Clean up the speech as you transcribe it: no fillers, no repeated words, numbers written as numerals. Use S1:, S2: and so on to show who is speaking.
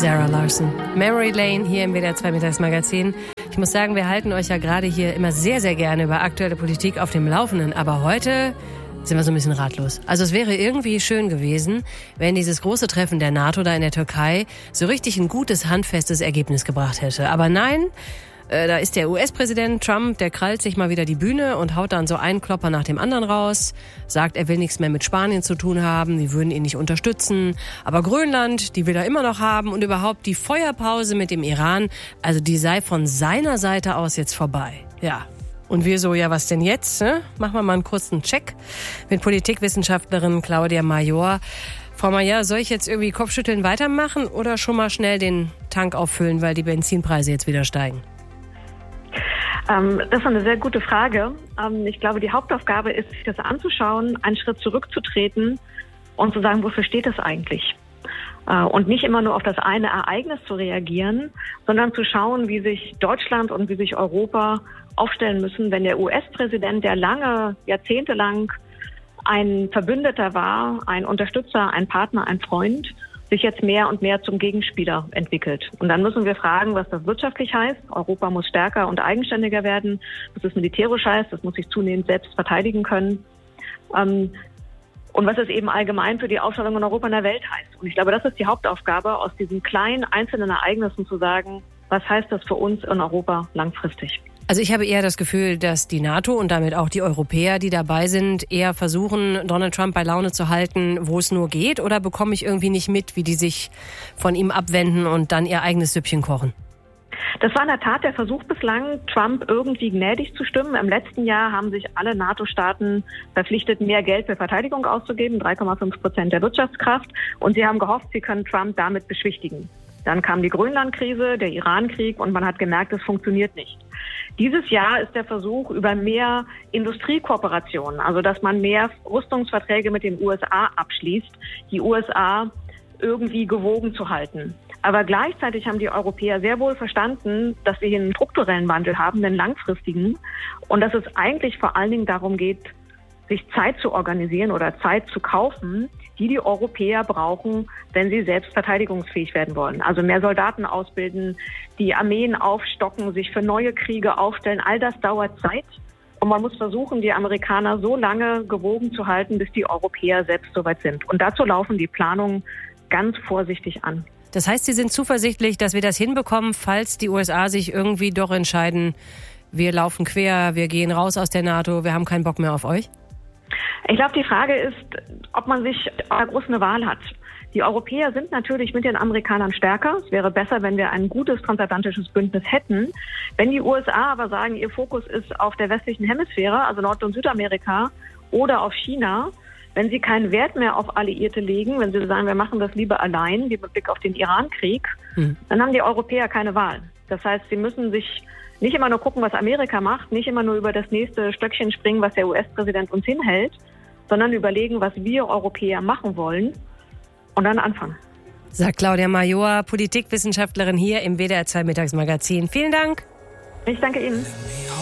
S1: Zara Larsson. Memory Lane hier im WDR 2 Mittagsmagazin. Ich muss sagen, wir halten euch ja gerade hier immer sehr, sehr gerne über aktuelle Politik auf dem Laufenden. Aber heute sind wir so ein bisschen ratlos. Also es wäre irgendwie schön gewesen, wenn dieses große Treffen der NATO da in der Türkei so richtig ein gutes, handfestes Ergebnis gebracht hätte. Aber nein, da ist der US-Präsident Trump, der krallt sich mal wieder die Bühne und haut dann so einen Klopper nach dem anderen raus, sagt, er will nichts mehr mit Spanien zu tun haben, die würden ihn nicht unterstützen, aber Grönland, die will er immer noch haben und überhaupt die Feuerpause mit dem Iran, also die sei von seiner Seite aus jetzt vorbei. Ja. Und wir so, ja, was denn jetzt? Ne? Machen wir mal einen kurzen Check mit Politikwissenschaftlerin Claudia Major. Frau Major, soll ich jetzt irgendwie Kopfschütteln weitermachen oder schon mal schnell den Tank auffüllen, weil die Benzinpreise jetzt wieder steigen?
S2: Das ist eine sehr gute Frage. Ich glaube, die Hauptaufgabe ist, sich das anzuschauen, einen Schritt zurückzutreten und zu sagen, wofür steht das eigentlich? Und nicht immer nur auf das eine Ereignis zu reagieren, sondern zu schauen, wie sich Deutschland und wie sich Europa aufstellen müssen, wenn der US-Präsident, der lange, jahrzehntelang ein Verbündeter war, ein Unterstützer, ein Partner, ein Freund, sich jetzt mehr und mehr zum Gegenspieler entwickelt. Und dann müssen wir fragen, was das wirtschaftlich heißt. Europa muss stärker und eigenständiger werden. Was das militärisch heißt, das muss sich zunehmend selbst verteidigen können. Und was es eben allgemein für die Aufstellung in Europa und der Welt heißt. Und ich glaube, das ist die Hauptaufgabe, aus diesen kleinen einzelnen Ereignissen zu sagen, was heißt das für uns in Europa langfristig?
S1: Also ich habe eher das Gefühl, dass die NATO und damit auch die Europäer, die dabei sind, eher versuchen, Donald Trump bei Laune zu halten, wo es nur geht, oder bekomme ich irgendwie nicht mit, wie die sich von ihm abwenden und dann ihr eigenes Süppchen kochen?
S2: Das war in der Tat der Versuch bislang, Trump irgendwie gnädig zu stimmen. Im letzten Jahr haben sich alle NATO-Staaten verpflichtet, mehr Geld für Verteidigung auszugeben, 3,5% der Wirtschaftskraft. Und sie haben gehofft, sie können Trump damit beschwichtigen. Dann kam die Grönlandkrise, der Irankrieg und man hat gemerkt, es funktioniert nicht. Dieses Jahr ist der Versuch über mehr Industriekooperationen, also dass man mehr Rüstungsverträge mit den USA abschließt, die USA irgendwie gewogen zu halten. Aber gleichzeitig haben die Europäer sehr wohl verstanden, dass wir hier einen strukturellen Wandel haben, einen langfristigen, und dass es eigentlich vor allen Dingen darum geht, sich Zeit zu organisieren oder Zeit zu kaufen, die Europäer brauchen, wenn sie selbst verteidigungsfähig werden wollen. Also mehr Soldaten ausbilden, die Armeen aufstocken, sich für neue Kriege aufstellen. All das dauert Zeit. Und man muss versuchen, die Amerikaner so lange gewogen zu halten, bis die Europäer selbst soweit sind. Und dazu laufen die Planungen ganz vorsichtig an.
S1: Das heißt, Sie sind zuversichtlich, dass wir das hinbekommen, falls die USA sich irgendwie doch entscheiden, wir laufen quer, wir gehen raus aus der NATO, wir haben keinen Bock mehr auf euch?
S2: Ich glaube, die Frage ist, ob man sich groß eine Wahl hat. Die Europäer sind natürlich mit den Amerikanern stärker. Es wäre besser, wenn wir ein gutes transatlantisches Bündnis hätten. Wenn die USA aber sagen, ihr Fokus ist auf der westlichen Hemisphäre, also Nord- und Südamerika oder auf China, wenn sie keinen Wert mehr auf Alliierte legen, wenn sie sagen, wir machen das lieber allein, wie mit Blick auf den Irankrieg, dann haben die Europäer keine Wahl. Das heißt, sie müssen sich nicht immer nur gucken, was Amerika macht, nicht immer nur über das nächste Stöckchen springen, was der US-Präsident uns hinhält, sondern überlegen, was wir Europäer machen wollen und dann anfangen.
S1: Sagt Claudia Major, Politikwissenschaftlerin hier im WDR 2 Mittagsmagazin. Vielen Dank.
S2: Ich danke Ihnen.